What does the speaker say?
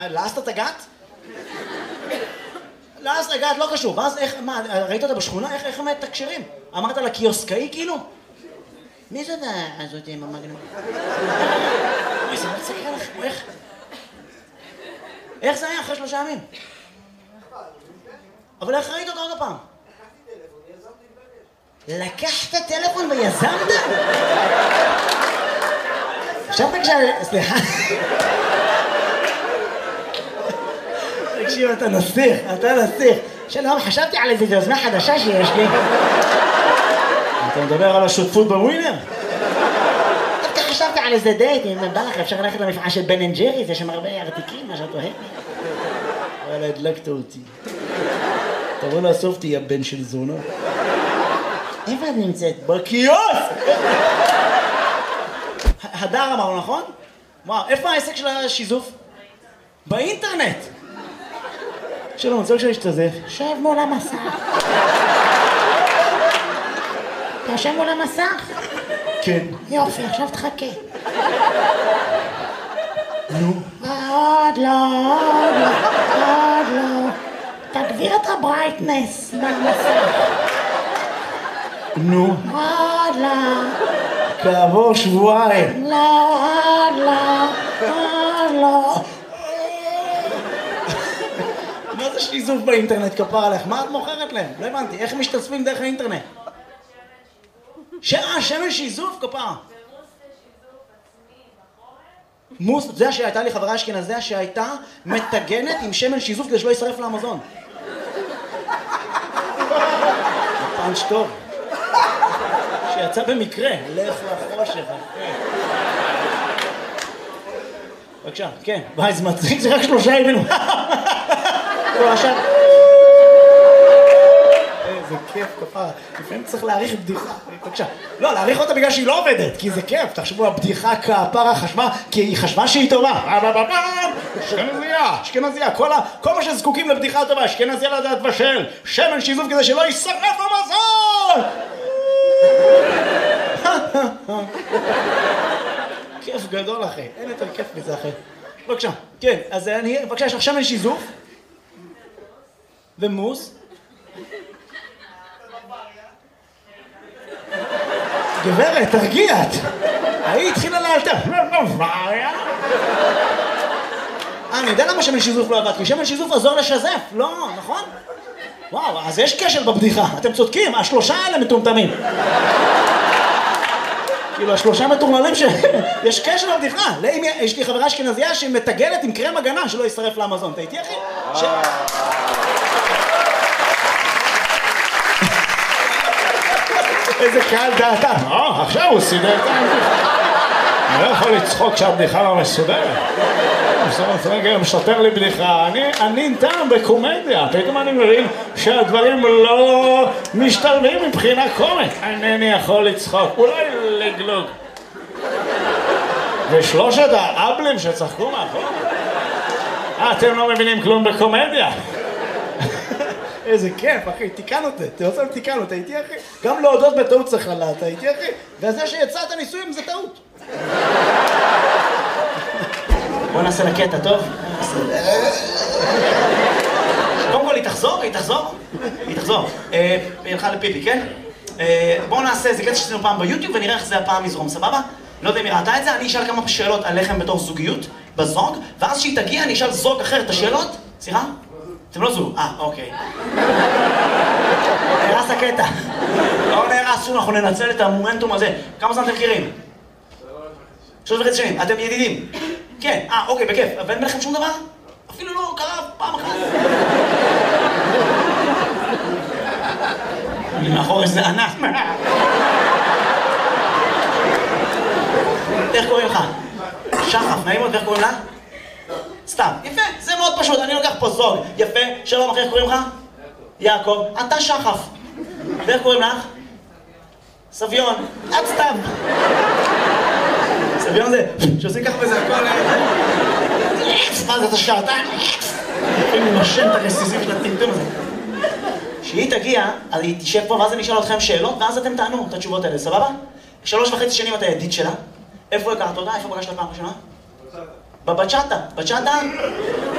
לאסת את הגת? לאסת הגת לא קשור, ואז איך, מה, ראית אותה בשכונה? איך הם מתקשרים? אמרת לה קיוסקאי כאילו? מי זאת הזאת עם המגנום? אוי, זה מצחיק לך, איך זה היה אחרי 3 ימים? אבל איך ראית אותה עוד הפעם? לקחת טלפון ויזמת? חשבת סליחה. תקשיב, אתה נסיך. שלום, חשבתי על איזו יוזמה חדשה שיש לי. אתה מדבר על השותפות בווינר? דווקא חשבתי על איזה דייט, אם בא לך אפשר ללכת למפעל של בן אנד ג'ריס, יש שם הרבה ארטיקים, מה שאת אוהבת. וואלה, הדלקת אותי. תבוא לאסוף אותי, הבן של זונה. איפה את נמצאת? בקיוסק! הדר אמרנו, נכון? וואו, איפה העסק של השיזוף? באינטרנט! שלום, אני רוצה להשתזף. שב מול המסך. אתה יושב מול המסך? כן. יופי, עכשיו תחכה. נו. עוד לא. תגביר את הברייטנס במסך. נו. עוד לא. כעבור שבועיים. עוד לא. מה זה שיזוף באינטרנט, כפר עליך? מה את מוכרת להם? לא הבנתי, איך משתתפים דרך האינטרנט? שמן שיזוף, כפר. מוס, זה שהייתה לי חברה אשכנזיה שהייתה מטגנת עם שמן שיזוף כדי שלא יישרף לאמזון. פאנץ' טוב. שיצא במקרה, לך לחושך. בבקשה, כן. וואי, זה מצחיק, זה רק 3 ימים. לא, עכשיו... איזה כיף, כפרה. לפעמים צריך להעריך בדיחה. בבקשה. לא, להעריך אותה בגלל שהיא לא עובדת, כי זה כיף. תחשבו, הבדיחה כפרה חשבה, כי היא חשבה שהיא טובה. אשכנזיה. כל מה שזקוקים לבדיחה טובה, אשכנזיה לדעת בשל. שמן שיזוף כדי שלא יישרף המזון! כיף גדול, אחי. אין יותר כיף מזה, אחי. בבקשה. כן, אז בבקשה, יש לך שמן שיזוף. ומוס. גברת, תרגיעת. היא התחילה לאלתר. אני יודע למה שמן שיזוף לא עבד, כי שמן שיזוף עזור לשזף. לא, נכון? וואו, אז יש קשר בבדיחה. אתם צודקים, 3 האלה מטומטמים. כאילו, 3 מטורללים יש קשר לבדיחה. יש לי חברה אשכנזיה שהיא מטגנת עם קרם הגנה שלא יישרף לאמזון. אתה איתי, אחי? איזה קהל דעתה. עכשיו הוא סידר את הבדיחה. אני לא יכול לצחוק שהבדיחה לא מסודרת. רגע, משתר לי בדיחה. אני טעם בקומדיה. פתאום אני מבין שהדברים לא משתלבים מבחינה קומית. אינני יכול לצחוק. אולי לגלוג. ו3 האבלים שצחקו מאחור. אתם לא מבינים כלום בקומדיה. איזה כיף, אחי, תיקן אותי, תיקן אותי, הייתי אחי. גם להודות בטעות צריך לדעת, הייתי אחי. וזה שיצאת ניסויים זה טעות. בוא נעשה לקטע, טוב? קודם כל, היא תחזור. היא הלכה לפיפי, כן? בואו נעשה איזה קטע שעשינו פעם ביוטיוב ונראה איך זה הפעם יזרום, סבבה? לא יודע אם היא ראתה את זה, אני אשאל כמה שאלות עליכם בתור זוגיות, בזוג, ואז שהיא תגיע אני אשאל זוג אחר את השאלות. סליחה? אתם לא זוג. אוקיי. נהרס הקטע. לא נהרס שום, אנחנו ננצל את המומנטום הזה. כמה זמן אתם מכירים? 3.5 שנים. אתם ידידים? כן. אוקיי, בכיף. ואין ביניכם שום דבר? אפילו לא קרה פעם אחת. אני מאחור איזה ענק. איך קוראים לך? שחף, נעים עוד, ואיך קוראים לה? סתם, יפה, זה מאוד פשוט, אני לוקח פה זוג, יפה, שלום אחי, איך קוראים לך? יעקב, אתה שחף. ואיך קוראים לך? סביון, את סתם. סביון זה, שעושים ככה בזה הכל... מה זה, אתה שעתיים? אני נושם את הרסיסים של הטמטום הזה. כשהיא תגיע, אז היא תשב פה, ואז אני אשאל אתכם שאלות, ואז אתם תענו את התשובות האלה, סבבה? 3.5 שנים אתה ידיד שלה. איפה הכרת אותה? איפה פגשת פעם ראשונה? בבצ'אטה,